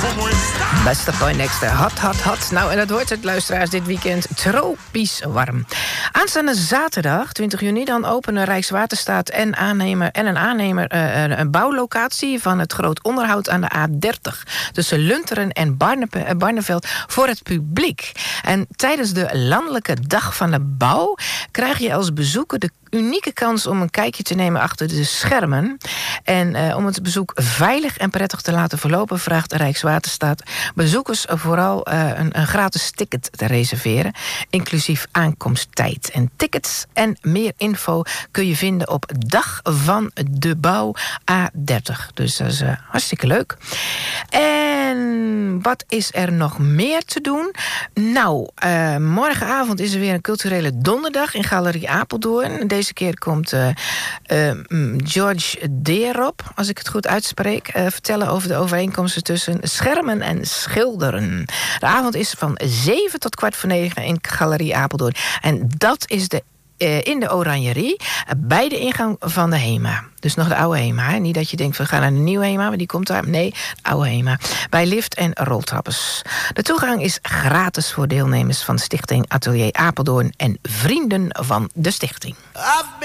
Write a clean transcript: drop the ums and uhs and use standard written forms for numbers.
Beste Poindexter, hot. Nou, en dat wordt het, luisteraars, dit weekend tropisch warm. Aanstaande zaterdag, 20 juni, dan openen Rijkswaterstaat en een aannemer een bouwlocatie van het groot onderhoud aan de A30. Tussen Lunteren en Barneveld voor het publiek. En tijdens de landelijke dag van de bouw krijg je als bezoeker de unieke kans om een kijkje te nemen achter de schermen. En om het bezoek veilig en prettig te laten verlopen, vraagt de Rijkswaterstaat bezoekers vooral een gratis ticket te reserveren, inclusief aankomsttijd. En tickets en meer info kun je vinden op Dag van de Bouw A30. Dus dat is hartstikke leuk. En wat is er nog meer te doen? Nou, morgenavond is er weer een culturele donderdag in Galerie Apeldoorn. Deze keer komt George Deerop, als ik het goed uitspreek, vertellen over de overeenkomsten tussen schermen en schilderen. De avond is van 7 tot 8:45 in Galerie Apeldoorn. En dat is in de Oranjerie, bij de ingang van de HEMA. Dus nog de oude HEMA. Hè? Niet dat je denkt, we gaan naar de nieuwe HEMA, maar die komt daar. Nee, de oude HEMA. Bij lift en roltrappers. De toegang is gratis voor deelnemers van Stichting Atelier Apeldoorn en vrienden van de stichting.